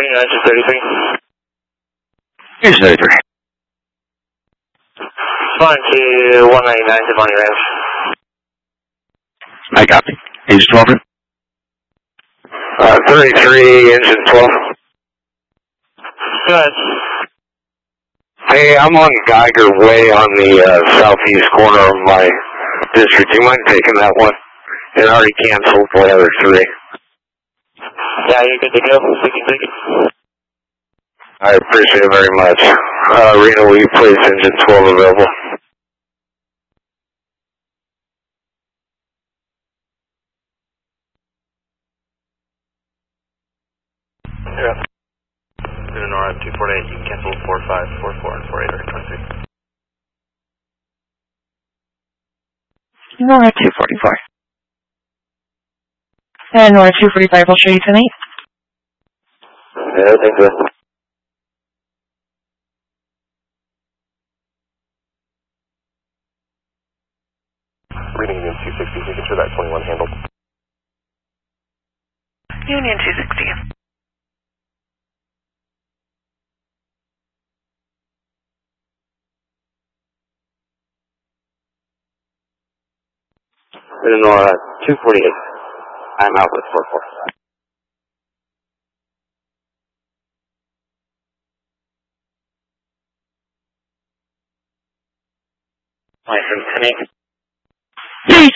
engine 33. Engine 33. Flying to 199 to Bonnie Ranch. I copy. Engine 12. 33, engine 12. Go ahead. Hey, I'm on Geiger Way on the southeast corner of my district. Do you mind taking that one? It already canceled the other 3. Yeah, you're good to go. We can take it. I appreciate it very much. Reno, will you place engine 12 available? Yeah. Reno Nora 248, you can cancel 45, 44, and 48 or 23. Nora 244. And Nora 245 will show you tonight. Yeah, thank you. Reading Union 260, making sure that 21 handled. Union 260. Nora 248. I'm out with 44. License 10-8. Please.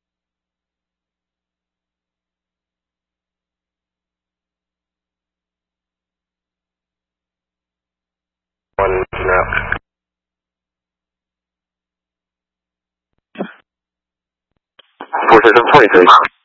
One route. 4723.